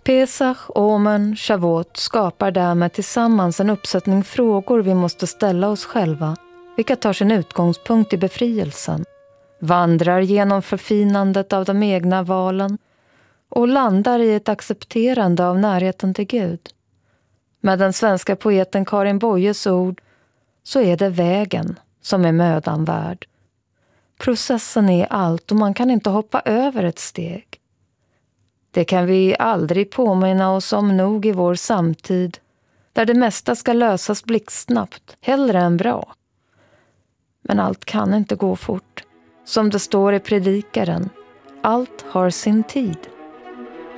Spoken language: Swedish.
Pesach, Omen, Shavuot skapar därmed tillsammans en uppsättning frågor vi måste ställa oss själva, vilka tar sin utgångspunkt i befrielsen, vandrar genom förfinandet av de egna valen och landar i ett accepterande av närheten till Gud. Med den svenska poeten Karin Boyes ord så är det vägen som är mödan värd. Processen är allt och man kan inte hoppa över ett steg. Det kan vi aldrig påminna oss om nog i vår samtid, där det mesta ska lösas blixtsnabbt, hellre än bra. Men allt kan inte gå fort. Som det står i Predikaren, allt har sin tid.